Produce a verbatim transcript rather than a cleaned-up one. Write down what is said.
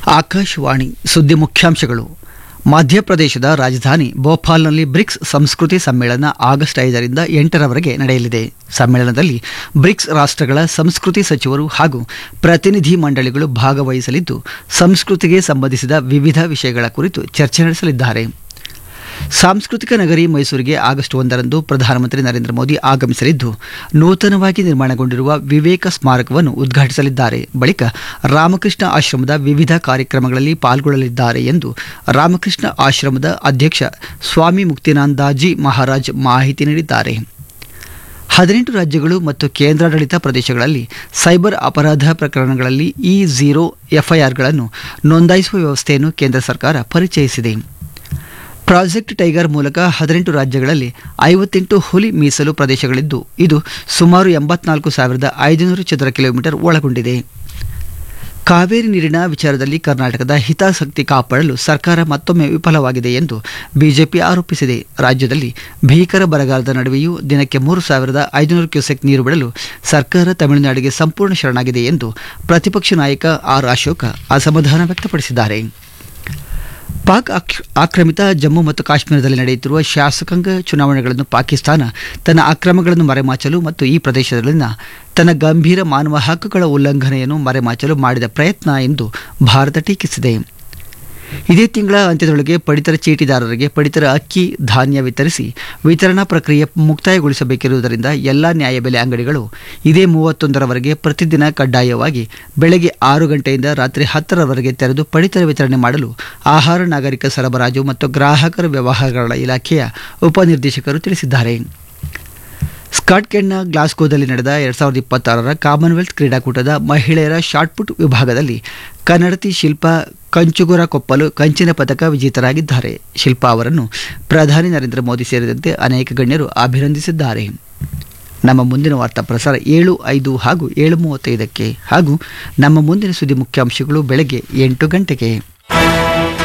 ಆಕಾಶವಾಣಿ ಸುದ್ದಿ ಮುಖ್ಯಾಂಶಗಳು. ಮಧ್ಯಪ್ರದೇಶದ ರಾಜಧಾನಿ ಭೋಪಾಲ್ನಲ್ಲಿ ಬ್ರಿಕ್ಸ್ ಸಂಸ್ಕೃತಿ ಸಮ್ಮೇಳನ ಆಗಸ್ಟ್ ಐದರಿಂದ ಎಂಟರವರೆಗೆ ನಡೆಯಲಿದೆ. ಸಮ್ಮೇಳನದಲ್ಲಿ ಬ್ರಿಕ್ಸ್ ರಾಷ್ಟ್ರಗಳ ಸಂಸ್ಕೃತಿ ಸಚಿವರು ಹಾಗೂ ಪ್ರತಿನಿಧಿ ಮಂಡಳಿಗಳು ಭಾಗವಹಿಸಲಿದ್ದು, ಸಂಸ್ಕೃತಿಗೆ ಸಂಬಂಧಿಸಿದ ವಿವಿಧ ವಿಷಯಗಳ ಕುರಿತು ಚರ್ಚೆ ನಡೆಸಲಿದ್ದಾರೆ. ಸಾಂಸ್ಕೃತಿಕ ನಗರಿ ಮೈಸೂರಿಗೆ ಆಗಸ್ಟ್ ಒಂದರಂದು ಪ್ರಧಾನಮಂತ್ರಿ ನರೇಂದ್ರ ಮೋದಿ ಆಗಮಿಸಲಿದ್ದು, ನೂತನವಾಗಿ ನಿರ್ಮಾಣಗೊಂಡಿರುವ ವಿವೇಕ ಸ್ಮಾರಕವನ್ನು ಉದ್ಘಾಟಿಸಲಿದ್ದಾರೆ. ಬಳಿಕ ರಾಮಕೃಷ್ಣ ಆಶ್ರಮದ ವಿವಿಧ ಕಾರ್ಯಕ್ರಮಗಳಲ್ಲಿ ಪಾಲ್ಗೊಳ್ಳಲಿದ್ದಾರೆ ಎಂದು ರಾಮಕೃಷ್ಣ ಆಶ್ರಮದ ಅಧ್ಯಕ್ಷ ಸ್ವಾಮಿ ಮುಕ್ತಿನಾಂದಾಜಿ ಮಹಾರಾಜ್ ಮಾಹಿತಿ ನೀಡಿದ್ದಾರೆ. ಹದಿನೆಂಟು ರಾಜ್ಯಗಳು ಮತ್ತು ಕೇಂದ್ರಾಡಳಿತ ಪ್ರದೇಶಗಳಲ್ಲಿ ಸೈಬರ್ ಅಪರಾಧ ಪ್ರಕರಣಗಳಲ್ಲಿ ಇ ಝೀರೋ ಎಫ್ಐಆರ್ಗಳನ್ನು ನೋಂದಾಯಿಸುವ ವ್ಯವಸ್ಥೆಯನ್ನು ಕೇಂದ್ರ ಸರ್ಕಾರ ಪರಿಚಯಿಸಿದೆ. ಪ್ರಾಜೆಕ್ಟ್ ಟೈಗರ್ ಮೂಲಕ ಹದಿನೆಂಟು ರಾಜ್ಯಗಳಲ್ಲಿ ಐವತ್ತೆಂಟು ಹುಲಿ ಮೀಸಲು ಪ್ರದೇಶಗಳಿದ್ದು, ಇದು ಸುಮಾರು ಎಂಬತ್ನಾಲ್ಕು ಸಾವಿರದ ಐದುನೂರು ಚದರ ಕಿಲೋಮೀಟರ್ ಒಳಗೊಂಡಿದೆ. ಕಾವೇರಿ ನೀರಿನ ವಿಚಾರದಲ್ಲಿ ಕರ್ನಾಟಕದ ಹಿತಾಸಕ್ತಿ ಕಾಪಾಡಲು ಸರ್ಕಾರ ಮತ್ತೊಮ್ಮೆ ವಿಫಲವಾಗಿದೆ ಎಂದು ಬಿಜೆಪಿ ಆರೋಪಿಸಿದೆ. ರಾಜ್ಯದಲ್ಲಿ ಭೀಕರ ಬರಗಾಲದ ನಡುವೆಯೂ ದಿನಕ್ಕೆ ಮೂರು ಸಾವಿರದ ಐದುನೂರು ಕ್ಯೂಸೆಕ್ ನೀರು ಬಿಡಲು ಸರ್ಕಾರ ತಮಿಳುನಾಡಿಗೆ ಸಂಪೂರ್ಣ ಶರಣಾಗಿದೆ ಎಂದು ಪ್ರತಿಪಕ್ಷ ನಾಯಕ ಆರ್ ಅಶೋಕ ಅಸಮಾಧಾನ ವ್ಯಕ್ತಪಡಿಸಿದ್ದಾರೆ. ಪಾಕ್ ಆಕ್ರಮಿತ ಜಮ್ಮು ಮತ್ತು ಕಾಶ್ಮೀರದಲ್ಲಿ ನಡೆಯುತ್ತಿರುವ ಶಾಸಕಾಂಗ ಚುನಾವಣೆಗಳನ್ನು ಪಾಕಿಸ್ತಾನ ತನ್ನ ಅಕ್ರಮಗಳನ್ನು ಮರೆಮಾಚಲು ಮತ್ತು ಈ ಪ್ರದೇಶದಲ್ಲಿನ ತನ್ನ ಗಂಭೀರ ಮಾನವ ಹಕ್ಕುಗಳ ಉಲ್ಲಂಘನೆಯನ್ನು ಮರೆಮಾಚಲು ಮಾಡಿದ ಪ್ರಯತ್ನ ಎಂದು ಭಾರತ ಟೀಕಿಸಿದೆ. ಇದೇ ತಿಂಗಳ ಅಂತ್ಯದೊಳಗೆ ಪಡಿತರ ಚೀಟಿದಾರರಿಗೆ ಪಡಿತರ ಅಕ್ಕಿ ಧಾನ್ಯ ವಿತರಿಸಿ ವಿತರಣಾ ಪ್ರಕ್ರಿಯೆ ಮುಕ್ತಾಯಗೊಳಿಸಬೇಕಿರುವುದರಿಂದ ಎಲ್ಲಾ ನ್ಯಾಯಬೆಲೆ ಅಂಗಡಿಗಳು ಇದೇ ಮೂವತ್ತೊಂದರವರೆಗೆ ಪ್ರತಿದಿನ ಕಡ್ಡಾಯವಾಗಿ ಬೆಳಗ್ಗೆ ಆರು ಗಂಟೆಯಿಂದ ರಾತ್ರಿ ಹತ್ತರವರೆಗೆ ತೆರೆದು ಪಡಿತರ ವಿತರಣೆ ಮಾಡಲು ಆಹಾರ, ನಾಗರಿಕ ಸರಬರಾಜು ಮತ್ತು ಗ್ರಾಹಕರ ವ್ಯವಹಾರಗಳ ಇಲಾಖೆಯ ಉಪನಿರ್ದೇಶಕರು ತಿಳಿಸಿದ್ದಾರೆ. ಸ್ಕಾಟ್ಲೆಂಡ್ನ ಗ್ಲಾಸ್ಗೋದಲ್ಲಿ ನಡೆದ ಎರಡ್ ಸಾವಿರದ ಇಪ್ಪತ್ತಾರರ ಕಾಮನ್ವೆಲ್ತ್ ಕ್ರೀಡಾಕೂಟದ ಮಹಿಳೆಯರ ಶಾಟ್ಪುಟ್ ವಿಭಾಗದಲ್ಲಿ ಕನ್ನಡತಿ ಶಿಲ್ಪಾ ಕಂಚುಗುರ ಕೊಪ್ಪಲು ಕಂಚಿನ ಪದಕ ವಿಜೇತರಾಗಿದ್ದಾರೆ. ಶಿಲ್ಪಾ ಅವರನ್ನು ಪ್ರಧಾನಿ ನರೇಂದ್ರ ಮೋದಿ ಸೇರಿದಂತೆ ಅನೇಕ ಗಣ್ಯರು ಅಭಿನಂದಿಸಿದ್ದಾರೆ. ನಮ್ಮ ಮುಂದಿನ ವಾರ್ತಾ ಪ್ರಸಾರ ಏಳು ಐದು ಹಾಗೂ ಏಳು ಮೂವತ್ತೈದಕ್ಕೆ ಹಾಗೂ ನಮ್ಮ ಮುಂದಿನ ಸುದ್ದಿ ಮುಖ್ಯಾಂಶಗಳು ಬೆಳಗ್ಗೆ ಎಂಟು ಗಂಟೆಗೆ.